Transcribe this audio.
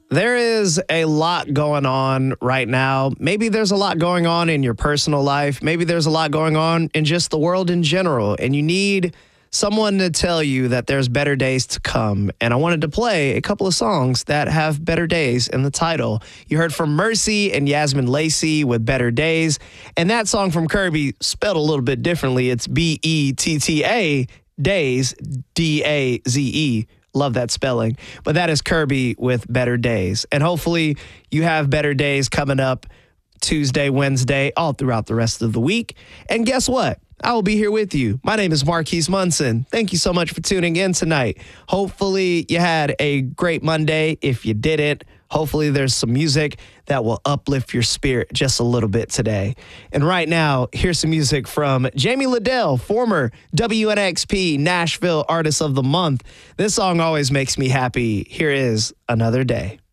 There is a lot going on right now. Maybe there's a lot going on in your personal life. Maybe there's a lot going on in just the world in general. And you need someone to tell you that there's better days to come. And I wanted to play a couple of songs that have better days in the title. You heard from Mercy and Yasmin Lacey with Better Days. And that song from Kirby, spelled a little bit differently. It's Betta, Days, Daze. Love that spelling. But that is Kirby with Better Days. And hopefully you have better days coming up Tuesday, Wednesday, all throughout the rest of the week. And guess what? I will be here with you. My name is Marquise Munson. Thank you so much for tuning in tonight. Hopefully you had a great Monday. If you didn't, hopefully there's some music that will uplift your spirit just a little bit today. And right now, here's some music from Jamie Liddell, former WNXP Nashville Artist of the Month. This song always makes me happy. Here is Another Day.